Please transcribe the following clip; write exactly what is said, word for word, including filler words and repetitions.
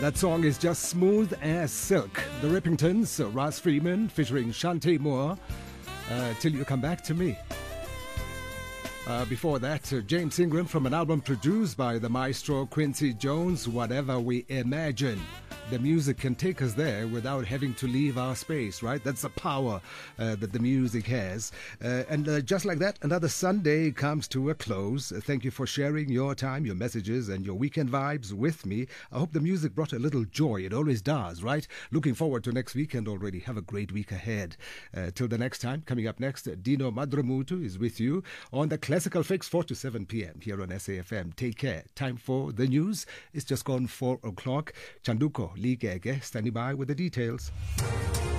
That song is just smooth as silk. The Rippingtons, uh, Ross Freeman featuring Shantae Moore, uh, Till You Come Back to Me. Uh, before that, uh, James Ingram from an album produced by the maestro Quincy Jones, Whatever We Imagine. The music can take us there without having to leave our space, right? That's the power uh, that the music has. Uh, and uh, just like that, another Sunday comes to a close. Uh, thank you for sharing your time, your messages, and your weekend vibes with me. I hope the music brought a little joy. It always does, right? Looking forward to next weekend already. Have a great week ahead. Uh, till the next time, coming up next, Dino Madramutu is with you on the Classical Fix, four to seven p.m. here on S A F M. Take care. Time for the news. It's just gone four o'clock. Chanduko Lee Gege standing by with the details.